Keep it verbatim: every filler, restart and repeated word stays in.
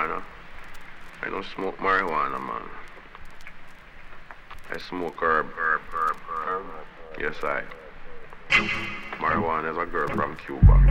marijuana. I don't smoke marijuana, man. I smoke herb, herb, herb, herb. Yes, I. Marijuana is a girl from Cuba.